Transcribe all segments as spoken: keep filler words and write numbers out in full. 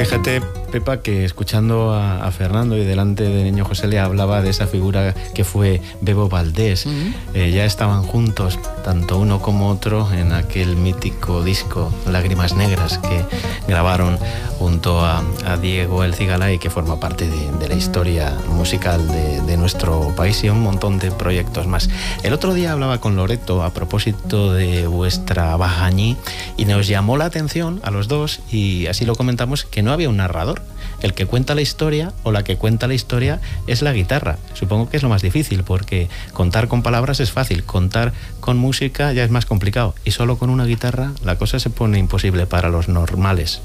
Fíjate, Pepa, que escuchando a, a Fernando y delante de Niño José le hablaba de esa figura que fue Bebo Valdés. Uh-huh. eh, ya estaban juntos, tanto uno como otro, en aquel mítico disco Lágrimas Negras que grabaron junto a, a Diego El Cigalay, que forma parte de, de la historia musical de, de nuestro país, y un montón de proyectos más. El otro día hablaba con Loreto a propósito de vuestra Bajañí y nos llamó la atención a los dos, y así lo comentamos, que no había un narrador. El que cuenta la historia o la que cuenta la historia es la guitarra. Supongo que es lo más difícil, porque contar con palabras es fácil, contar con música ya es más complicado, y solo con una guitarra la cosa se pone imposible para los normales.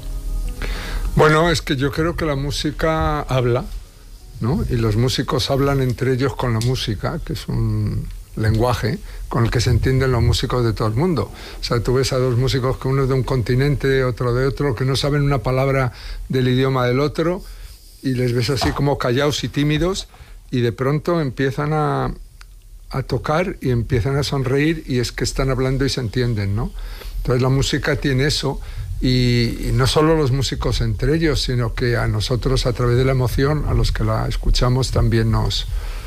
Bueno, es que yo creo que la música habla, ¿no? Y los músicos hablan entre ellos con la música, que es un lenguaje con el que se entienden los músicos de todo el mundo. O sea, tú ves a dos músicos, que uno es de un continente, otro de otro, que no saben una palabra del idioma del otro, y les ves así como callados y tímidos, y de pronto empiezan a, a tocar y empiezan a sonreír, y es que están hablando y se entienden, ¿no? Entonces la música tiene eso, y, y no solo los músicos entre ellos, sino que a nosotros, a través de la emoción, a los que la escuchamos, también nos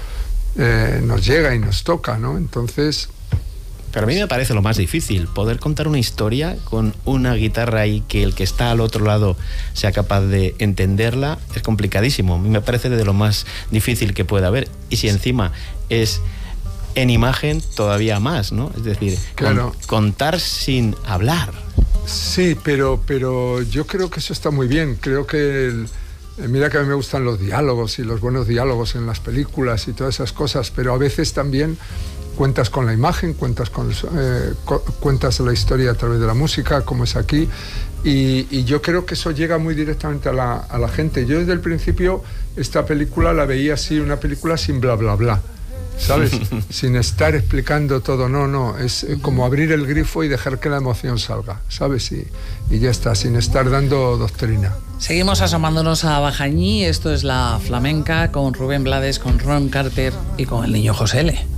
Eh, nos llega y nos toca, ¿no? Entonces... Pero a mí me parece lo más difícil, poder contar una historia con una guitarra y que el que está al otro lado sea capaz de entenderla, es complicadísimo. A mí me parece de lo más difícil que pueda haber. Y si encima es en imagen, todavía más, ¿no? Es decir, claro, con, contar sin hablar. Sí, pero, pero yo creo que eso está muy bien. Creo que... El... Mira que a mí me gustan los diálogos y los buenos diálogos en las películas y todas esas cosas, pero a veces también cuentas con la imagen, cuentas, con, eh, cu- cuentas la historia a través de la música, como es aquí, y, y yo creo que eso llega muy directamente a la, a la gente. Yo desde el principio esta película la veía así, una película sin bla bla bla, ¿sabes? Sin estar explicando todo, no, no, es como abrir el grifo y dejar que la emoción salga, ¿sabes? Y, y ya está, sin estar dando doctrina. Seguimos asomándonos a Bajañí. Esto es La Flamenca, con Rubén Blades, con Ron Carter y con el Niño José L.